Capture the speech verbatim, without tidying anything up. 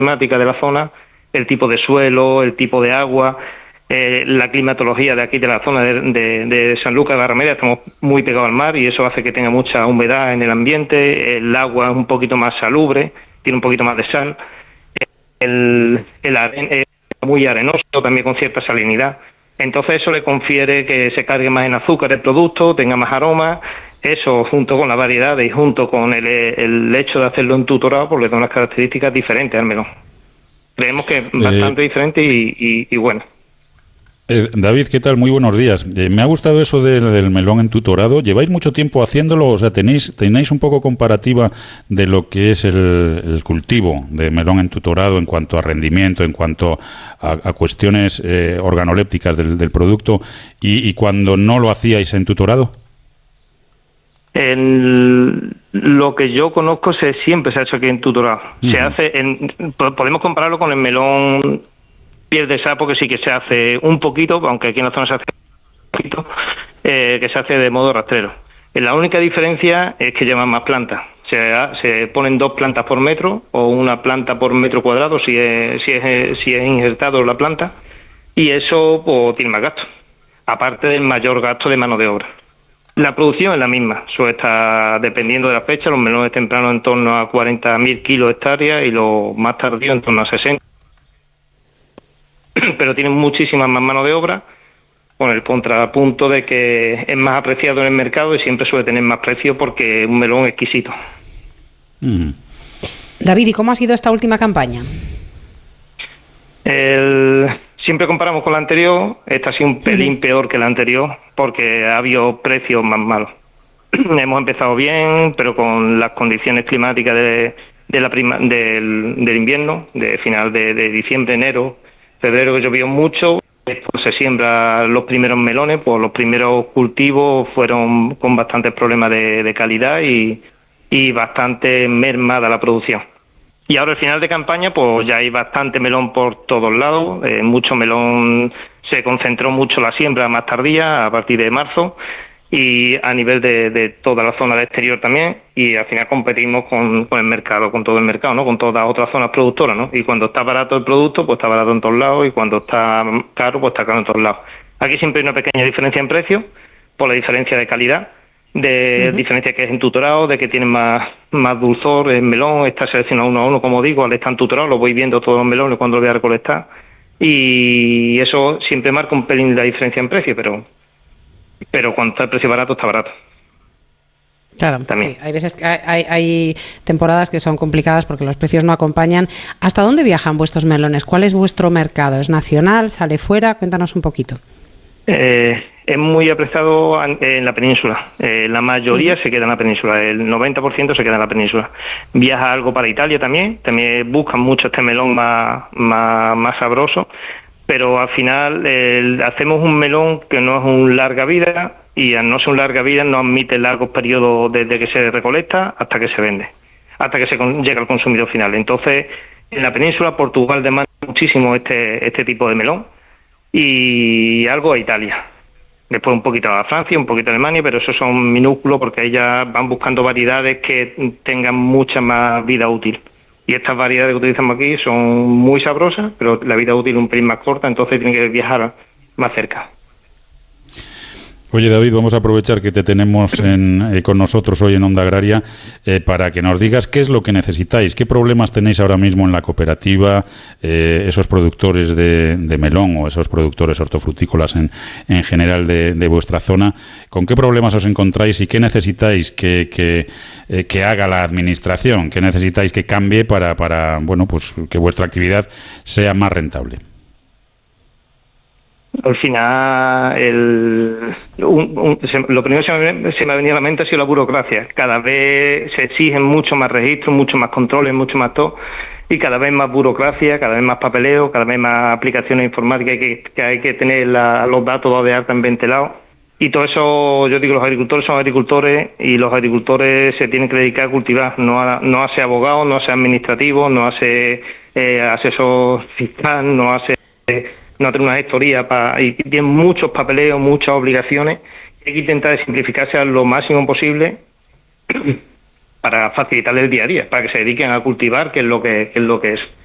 climática de la zona, el tipo de suelo, el tipo de agua, eh, la climatología de aquí de la zona de, de, de Sanlúcar de Barrameda. Estamos muy pegados al mar y eso hace que tenga mucha humedad en el ambiente. El agua es un poquito más salubre, tiene un poquito más de sal. El, el aren, es muy arenoso, también con cierta salinidad. Entonces eso le confiere que se cargue más en azúcar el producto, tenga más aroma. Eso, junto con la variedad y junto con el, el hecho de hacerlo en tutorado, pues le da unas características diferentes al melón. Creemos que es bastante eh, diferente y, y, y bueno. Eh, David, ¿qué tal? Muy buenos días. Eh, me ha gustado eso del, del melón entutorado. ¿Lleváis mucho tiempo haciéndolo? O sea, ¿tenéis, tenéis un poco comparativa de lo que es el, el cultivo de melón entutorado en cuanto a rendimiento, en cuanto a, a cuestiones eh, organolépticas del, del producto y, y cuando no lo hacíais entutorado? En lo que yo conozco se siempre se ha hecho aquí en tutorado. Uh-huh. Se hace en, podemos compararlo con el melón piel de sapo, que sí que se hace un poquito, aunque aquí en la zona se hace un poquito, eh, que se hace de modo rastrero. La única diferencia es que llevan más plantas. Se, se ponen dos plantas por metro o una planta por metro cuadrado si es, si es, si es injertado la planta, y eso pues tiene más gasto, aparte del mayor gasto de mano de obra. La producción es la misma, suele estar dependiendo de la fecha, los melones tempranos en torno a cuarenta mil kilos hectáreas y los más tardíos en torno a sesenta. Pero tienen muchísima más mano de obra, con el contrapunto de que es más apreciado en el mercado y siempre suele tener más precio porque es un melón exquisito. Mm. David, ¿y cómo ha sido esta última campaña? El... Siempre comparamos con la anterior, esta ha sido un pelín peor que la anterior porque ha habido precios más malos. Hemos empezado bien, pero con las condiciones climáticas de, de la prima, del, del invierno, de final de, de diciembre, enero, febrero, que llovió mucho, pues se siembran los primeros melones, pues los primeros cultivos fueron con bastantes problemas de, de calidad y, y bastante mermada la producción. Y ahora al final de campaña pues ya hay bastante melón por todos lados, eh, mucho melón, se concentró mucho la siembra más tardía, a partir de marzo, y a nivel de, de toda la zona del exterior también, y al final competimos con, con el mercado, con todo el mercado, ¿no? Con todas las otras zonas productoras, ¿no? Y cuando está barato el producto, pues está barato en todos lados, y cuando está caro, pues está caro en todos lados. Aquí siempre hay una pequeña diferencia en precio, por la diferencia de calidad, de uh-huh. diferencia que es en tutorado, de que tiene más, más dulzor el melón, está seleccionado uno a uno, como digo, al estar en tutorado, lo voy viendo todos los melones cuando lo voy a recolectar, y eso siempre marca un pelín la diferencia en precio, pero pero cuando está el precio barato, está barato. Claro, también. Sí, hay veces que hay, hay, hay temporadas que son complicadas porque los precios no acompañan. ¿Hasta dónde viajan vuestros melones? ¿Cuál es vuestro mercado? ¿Es nacional? ¿Sale fuera? Cuéntanos un poquito. Eh, es muy apreciado en la península. Eh, la mayoría sí. se queda en la península. El noventa por ciento se queda en la península. Viaja algo para Italia también. También buscan mucho este melón más, más, más sabroso. Pero al final eh, hacemos un melón que no es un larga vida, y al no ser un larga vida no admite largos periodos desde que se recolecta hasta que se vende, hasta que se con, llega al consumidor final. Entonces, en la península, Portugal demanda muchísimo este este tipo de melón, y algo a Italia. Después un poquito a Francia, un poquito a Alemania, pero esos son minúsculos porque ellas van buscando variedades que tengan mucha más vida útil. Y estas variedades que utilizamos aquí son muy sabrosas, pero la vida útil es un pelín más corta, entonces tienen que viajar más cerca. Oye, David, vamos a aprovechar que te tenemos en, eh, con nosotros hoy en Onda Agraria eh, para que nos digas qué es lo que necesitáis, qué problemas tenéis ahora mismo en la cooperativa, eh, esos productores de, de melón o esos productores hortofrutícolas en, en general de, de vuestra zona, con qué problemas os encontráis y qué necesitáis que, que, eh, que haga la administración, qué necesitáis que cambie para, para bueno, pues que vuestra actividad sea más rentable. Al final, el, un, un, se, lo primero que se me, se me ha venido a la mente ha sido la burocracia. Cada vez se exigen mucho más registros, mucho más controles, mucho más todo, y cada vez más burocracia, cada vez más papeleo, cada vez más aplicaciones informáticas que, que hay que tener la, los datos de alta en ventilados. Y todo eso, yo digo, los agricultores son agricultores y los agricultores se tienen que dedicar a cultivar, no a, no a ser abogados, no a ser administrativos, no a ser eh, asesor fiscal, no a ser... Eh, no tener una gestoría, para, y tienen muchos papeleos, muchas obligaciones. Hay que intentar simplificarse a lo máximo posible para facilitarle el día a día, para que se dediquen a cultivar, que es lo que, que es lo que es.